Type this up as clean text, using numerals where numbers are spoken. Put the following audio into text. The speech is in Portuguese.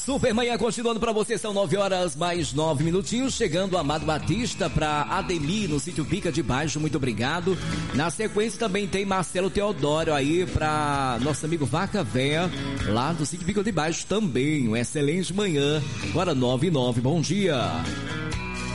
Super Manhã continuando pra você, são 9 horas mais 9 minutinhos, chegando Amado Batista pra Ademir no sítio Pica de Baixo, muito obrigado. Na sequência também tem Marcelo Teodoro aí pra nosso amigo Vaca Véia, lá do sítio Pica de Baixo também, uma excelente manhã, agora 9 e 9, bom dia.